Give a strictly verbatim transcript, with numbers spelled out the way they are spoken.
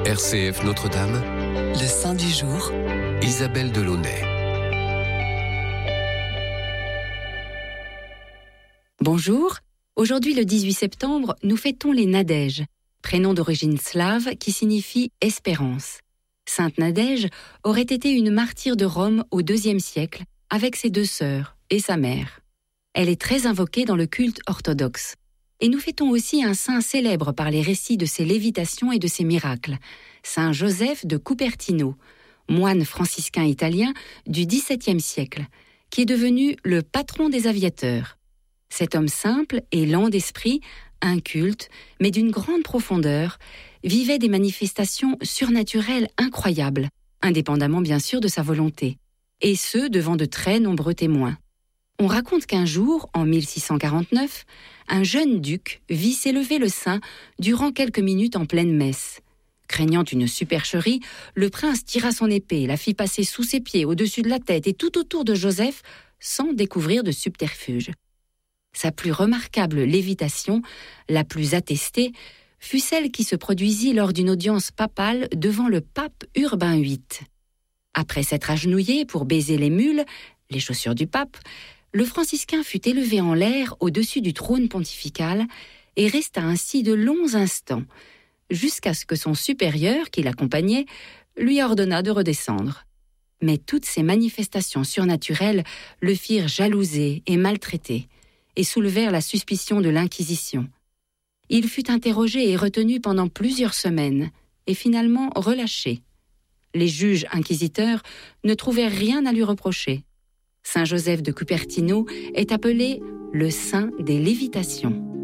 R C F Notre-Dame, le saint du jour, Isabelle Delaunay. Bonjour, aujourd'hui le dix-huit septembre, nous fêtons les Nadèges, prénom d'origine slave qui signifie espérance. Sainte Nadège aurait été une martyre de Rome au deuxième siècle avec ses deux sœurs et sa mère. Elle est très invoquée dans le culte orthodoxe. Et nous fêtons aussi un saint célèbre par les récits de ses lévitations et de ses miracles, saint Joseph de Cupertino, moine franciscain italien du dix-septième siècle, qui est devenu le patron des aviateurs. Cet homme simple et lent d'esprit, inculte, mais d'une grande profondeur, vivait des manifestations surnaturelles incroyables, indépendamment bien sûr de sa volonté, et ce devant de très nombreux témoins. On raconte qu'un jour, en mille six cent quarante-neuf, un jeune duc vit s'élever le saint durant quelques minutes en pleine messe. Craignant une supercherie, le prince tira son épée, la fit passer sous ses pieds, au-dessus de la tête et tout autour de Joseph, sans découvrir de subterfuge. Sa plus remarquable lévitation, la plus attestée, fut celle qui se produisit lors d'une audience papale devant le pape Urbain huit. Après s'être agenouillé pour baiser les mules, les chaussures du pape, le franciscain fut élevé en l'air au-dessus du trône pontifical et resta ainsi de longs instants, jusqu'à ce que son supérieur, qui l'accompagnait, lui ordonna de redescendre. Mais toutes ces manifestations surnaturelles le firent jalouser et maltraiter, et soulevèrent la suspicion de l'Inquisition. Il fut interrogé et retenu pendant plusieurs semaines, et finalement relâché. Les juges inquisiteurs ne trouvèrent rien à lui reprocher. Saint Joseph de Cupertino est appelé le saint des lévitations.